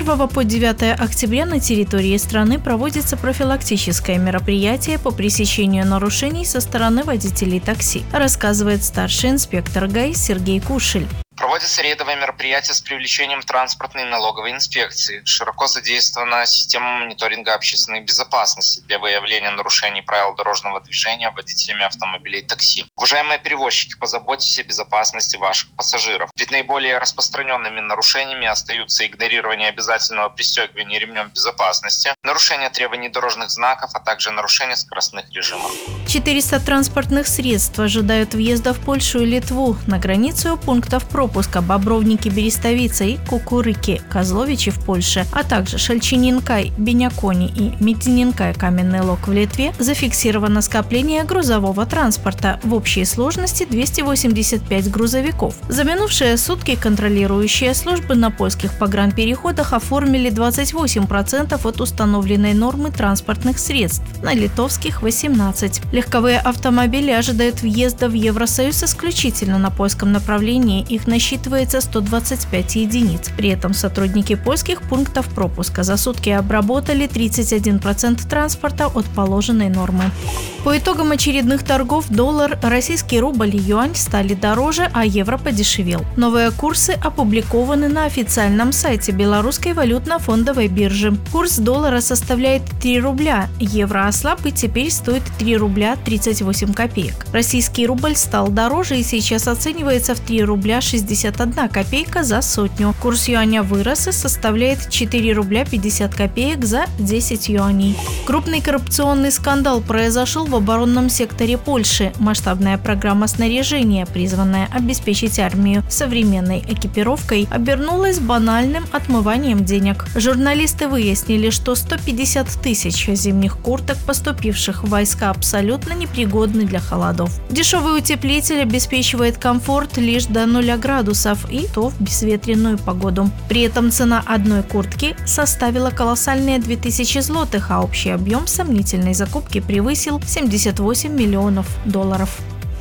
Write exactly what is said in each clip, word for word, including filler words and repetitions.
первого по девятое октября на территории страны проводится профилактическое мероприятие по пресечению нарушений со стороны водителей такси, рассказывает старший инспектор ГАИ Сергей Кушель. Проводится рейдовое мероприятие с привлечением транспортной и налоговой инспекции. Широко задействована система мониторинга общественной безопасности для выявления нарушений правил дорожного движения водителями автомобилей такси. Уважаемые перевозчики, позаботьтесь о безопасности ваших пассажиров. Ведь наиболее распространенными нарушениями остаются игнорирование обязательного пристегивания ремнем безопасности, нарушение требований дорожных знаков, а также нарушение скоростных режимов. четыреста транспортных средств ожидают въезда в Польшу и Литву. На границу у пунктов пропуска пропуска Бобровники, Берестовица и Кукурыки, Козловичи в Польше, а также Шальчининкай, Бенякони и Метининкай, Каменный Лог в Литве зафиксировано скопление грузового транспорта. В общей сложности двести восемьдесят пять грузовиков. За минувшие сутки контролирующие службы на польских погранпереходах оформили двадцать восемь процентов от установленной нормы транспортных средств, на литовских – восемнадцать процентов. Легковые автомобили ожидают въезда в Евросоюз исключительно на польском направлении. Их насчитывается сто двадцать пять единиц. При этом сотрудники польских пунктов пропуска за сутки обработали тридцать один процент транспорта от положенной нормы. По итогам очередных торгов доллар, российский рубль и юань стали дороже, а евро подешевел. Новые курсы опубликованы на официальном сайте Белорусской валютно-фондовой биржи. Курс доллара составляет три рубля, евро ослаб и теперь стоит три рубля тридцать восемь копеек. Российский рубль стал дороже и сейчас оценивается в три рубля шестьдесят одна копейка за сотню. Курс юаня вырос и составляет четыре рубля пятьдесят копеек за десять юаней. Крупный коррупционный скандал произошел в оборонном секторе Польши. Масштабная программа снаряжения, призванная обеспечить армию современной экипировкой, обернулась банальным отмыванием денег. Журналисты выяснили, что сто пятьдесят тысяч зимних курток, поступивших в войска, абсолютно непригодны для холодов. Дешевый утеплитель обеспечивает комфорт лишь до нуля градусов, и то в безветренную погоду. При этом цена одной куртки составила колоссальные две тысячи злотых, а общий объем сомнительной закупки превысил семьдесят восемь миллионов долларов.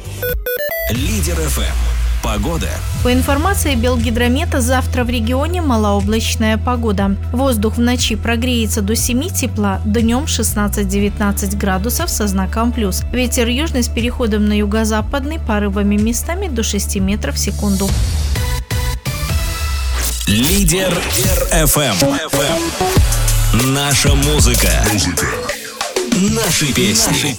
Лидер эф эм. Погода. По информации Белгидромета, завтра в регионе малооблачная погода. Воздух в ночи прогреется до семи тепла, днем шестнадцать-девятнадцать градусов со знаком плюс. Ветер южный с переходом на юго-западный, порывами местами до шести метров в секунду. Лидер эф эм. Наша музыка. Наши песни.